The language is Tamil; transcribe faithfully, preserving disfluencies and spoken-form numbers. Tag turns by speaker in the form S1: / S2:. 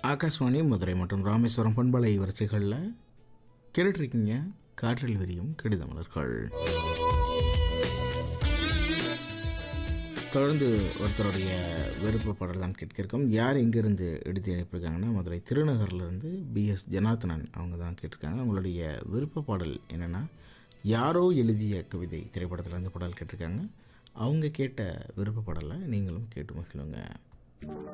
S1: ஆகாஷ்வாணி மதுரை மற்றும் ராமேஸ்வரம் பண்பலை வரிசைகளில் கேட்டுட்ருக்கீங்க காற்றில் விரியும் கடிதமலர்கள். தொடர்ந்து ஒருத்தருடைய விருப்ப பாடல் தான் கேட்கிருக்கோம். யார் எங்கேருந்து எடுத்து அனுப்பியிருக்காங்கன்னா மதுரை திருநகர்லேருந்து பிஎஸ் ஜனார்த்தனன் அவங்க தான் கேட்டிருக்காங்க. அவங்களுடைய விருப்ப பாடல் என்னென்னா யாரோ எழுதிய கவிதை திரைப்படத்திலேருந்து பாடல் கேட்டிருக்காங்க. அவங்க கேட்ட விருப்ப பாடலை நீங்களும் கேட்டு மகிழுங்க.